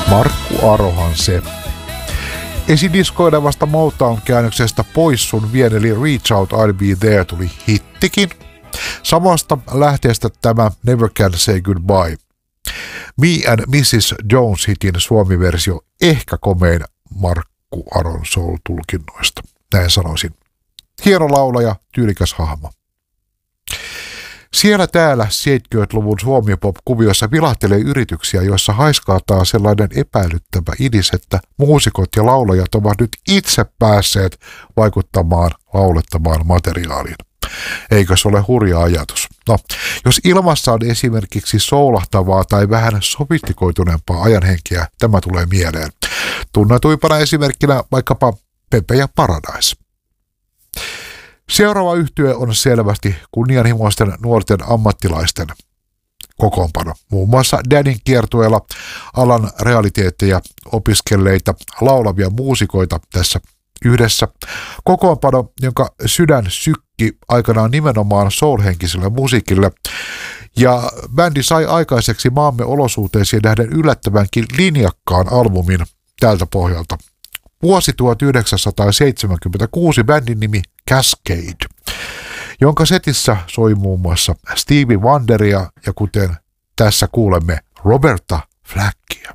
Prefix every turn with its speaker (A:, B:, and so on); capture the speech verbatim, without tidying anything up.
A: Markku Arohan se. Esidiskoilevasta Motown-käännöksestä Pois sun vien eli Reach Out I'll Be There tuli hittikin. Samasta lähteestä tämä Never Can Say Goodbye. Me and missis Jones hitin suomiversio ehkä komein Markku Aron soul-tulkinnoista. Näin sanoisin. Hieno laulaja, tyylikäs hahmo. Siellä täällä seitsemänkymmentäluvun suomi-pop-kuviossa vilahtelee yrityksiä, joissa haiskaataan sellainen epäilyttävä idis, että muusikot ja laulajat ovat nyt itse päässeet vaikuttamaan laulettamaan materiaaliin. Eikö se ole hurja ajatus? No, jos ilmassa on esimerkiksi soulahtavaa tai vähän sofistikoituneempaa ajanhenkeä, tämä tulee mieleen. Tunnetuimpana esimerkkinä vaikkapa Pepe ja Paradise. Seuraava yhtye on selvästi kunnianhimoisten nuorten ammattilaisten kokoonpano. Muun muassa Daddyn kiertueella alan realiteetteja opiskelleita laulavia muusikoita tässä yhdessä. Kokoonpano, jonka sydän sykki aikanaan nimenomaan soul-henkiselle musiikille. Ja bändi sai aikaiseksi maamme olosuhteisiin nähden yllättävänkin linjakkaan albumin tältä pohjalta. Vuosi tuhatyhdeksänsataaseitsemänkymmentäkuusi, bändin nimi Cascade, jonka setissä soi muun muassa Stevie Wonderia ja kuten tässä kuulemme Roberta Flackia.